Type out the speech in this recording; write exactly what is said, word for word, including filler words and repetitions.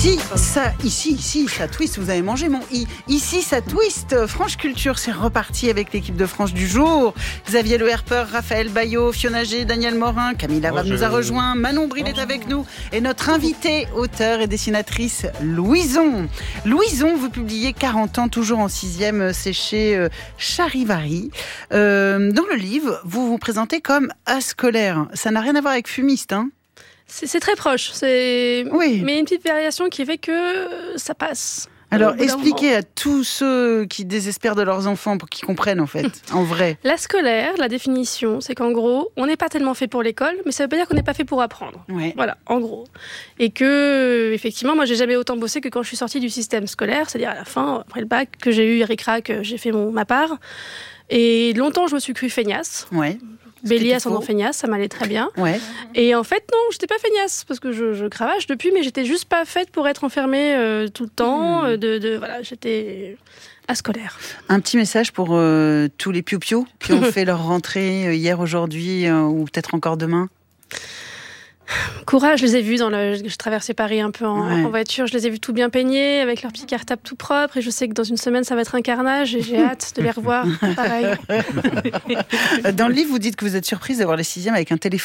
Ici, ça, ici, ici, ça twist. Vous avez mangé mon i. Ici, ça twist. France Culture, c'est reparti avec l'équipe de France du jour. Xavier Le Herpeur, Raphaël Baillot, Fiona G, Daniel Morin, Camille Lavarde nous a rejoint, Manon Bril est avec nous et notre invitée, auteure et dessinatrice Louison. Louison, vous publiez quarante ans, toujours en sixième, c'est chez euh, Charivari. Euh, dans le livre, vous vous présentez comme ascolaire. Ça n'a rien à voir avec fumiste, hein? C'est, c'est très proche, c'est... Oui. Mais une petite variation qui fait que ça passe. Alors, expliquez à tous ceux qui désespèrent de leurs enfants pour qu'ils comprennent, en fait, en vrai. La scolaire, la définition, c'est qu'en gros, on n'est pas tellement fait pour l'école, mais ça veut pas dire qu'on n'est pas fait pour apprendre. Ouais. Voilà, en gros. Et que, effectivement, moi, j'ai jamais autant bossé que quand je suis sortie du système scolaire, c'est-à-dire à la fin, après le bac, que j'ai eu ric-rac, j'ai fait mon, ma part. Et longtemps, je me suis crue feignasse. Ouais. Bélier ascendant feignasse, ça m'allait très bien. Ouais. Et en fait, non, j'étais pas feignasse, parce que je, je cravache depuis, mais j'étais juste pas faite pour être enfermée euh, tout le temps. Mmh. De, de, voilà, j'étais ascolaire. Un petit message pour euh, tous les piou-piou qui ont fait leur rentrée euh, hier, aujourd'hui, euh, ou peut-être encore demain. Courage, je les ai vus dans le. Je traversais Paris un peu en, ouais. en voiture. Je les ai vus tout bien peignés, avec leur petit cartable tout propre. Et je sais que dans une semaine, ça va être un carnage. Et j'ai hâte de les revoir. Pareil. Dans le livre, vous dites que vous êtes surprise d'avoir les sixièmes avec un téléphone.